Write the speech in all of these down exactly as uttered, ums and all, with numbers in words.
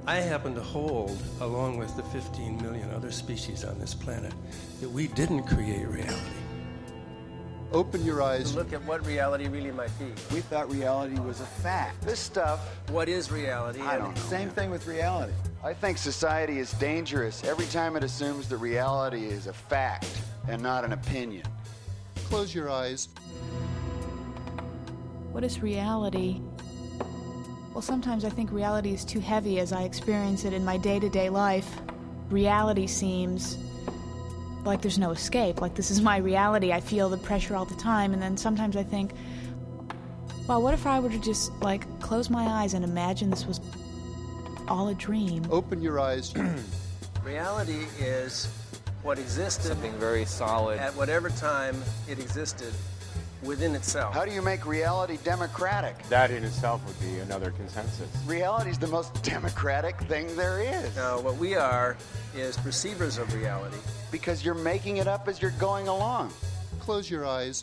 I happen to hold, along with the fifteen million other species on this planet, that we didn't create reality. Open your eyes. Look at what reality really might be. We thought reality was a fact. This stuff... What is reality? I don't know. Same thing with reality. I think society is dangerous every time it assumes that reality is a fact and not an opinion. Close your eyes. What is reality? Well, sometimes I think reality is too heavy as I experience it in my day-to-day life. Reality seems like there's no escape, like this is my reality. I feel the pressure all the time, and then sometimes I think, well, what if I were to just, like, close my eyes and imagine this was all a dream? Open your eyes. Reality is what existed, something very solid, at whatever time it existed within itself. How do you make reality democratic? That in itself would be another consensus. Reality is the most democratic thing there is. Now, what we are is perceivers of reality. Because you're making it up as you're going along. Close your eyes.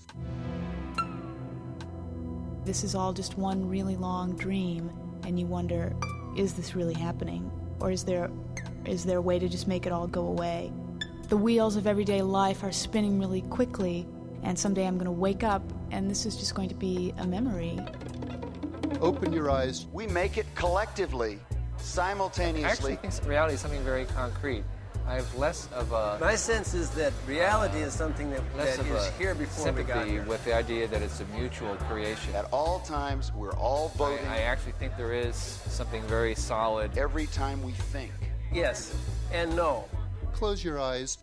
This is all just one really long dream, and you wonder, is this really happening? Or is there, is there a way to just make it all go away? The wheels of everyday life are spinning really quickly, and someday I'm going to wake up, and this is just going to be a memory. Open your eyes. We make it collectively, simultaneously. I actually think reality is something very concrete. I have less of a... My sense is that reality is something that, less that of is a here before we got here. with the idea that it's a mutual creation. At all times, we're all voting. I, I actually think there is something very solid. Every time we think. Yes and no. Close your eyes.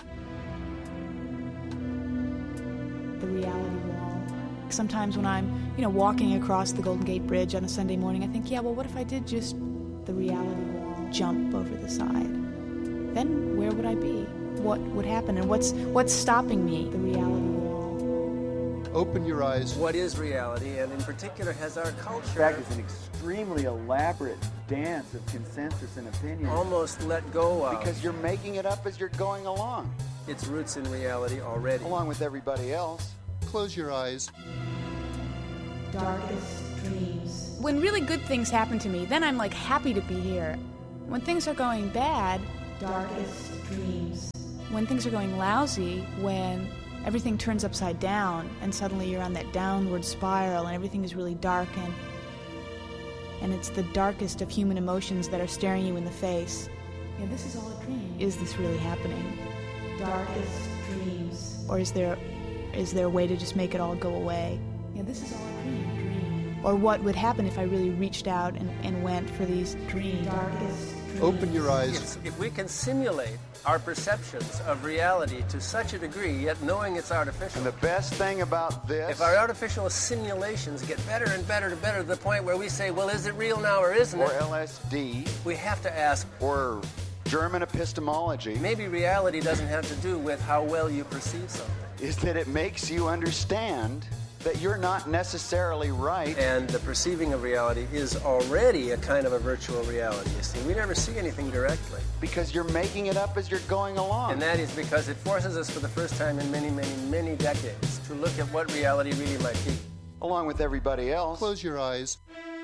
The reality wall. Sometimes when I'm, you know, walking across the Golden Gate Bridge on a Sunday morning, I think, yeah, well, what if I did just the reality wall jump over the side? Then where would I be? What would happen? And what's what's stopping me? The reality wall. Open your eyes. What is reality, and in particular, has our culture... In fact, it's an extremely elaborate dance of consensus and opinion. Almost let go of. Because you're making it up as you're going along. Its roots in reality already. Along with everybody else. Close your eyes. Darkest dreams. When really good things happen to me, then I'm like happy to be here. When things are going bad... Darkest dreams. When things are going lousy, when everything turns upside down and suddenly you're on that downward spiral and everything is really dark and and it's the darkest of human emotions that are staring you in the face. Yeah, this is all a dream. Is this really happening? Darkest dreams. Or is there is there a way to just make it all go away? Yeah, this is all a dream. dream. Or what would happen if I really reached out and, and went for these dreams? Darkest Open your eyes. Yes, if we can simulate our perceptions of reality to such a degree, yet knowing it's artificial. And the best thing about this... If our artificial simulations get better and better and better to the point where we say, well, is it real now or isn't it? Or L S D. We have to ask... Or German epistemology. Maybe reality doesn't have to do with how well you perceive something. Is that it makes you understand that you're not necessarily right. And the perceiving of reality is already a kind of a virtual reality, you see. We never see anything directly. Because you're making it up as you're going along. And that is because it forces us for the first time in many, many, many decades to look at what reality really might be. Along with everybody else. Close your eyes.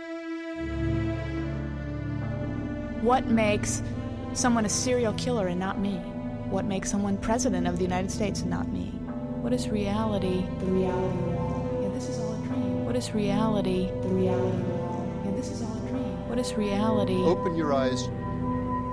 What makes someone a serial killer and not me? What makes someone president of the United States and not me? What is reality? The reality wall. This is all a dream. What is reality? The reality wall. Yeah, this is all a dream. What is reality? Open your eyes.